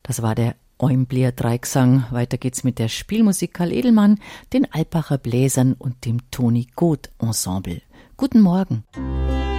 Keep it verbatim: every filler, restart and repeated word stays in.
Das war der Eumblier Dreigesang. Weiter geht's mit der Spielmusik Karl Edelmann, den Alpacher Bläsern und dem Toni Goth Ensemble. Guten Morgen.